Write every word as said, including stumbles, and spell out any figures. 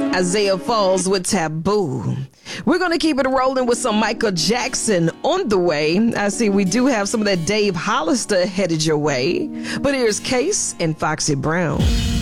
Isaiah Falls with Taboo. We're going to keep it rolling with some Michael Jackson on the way. I see we do have some of that Dave Hollister headed your way. But here's Case and Foxy Brown.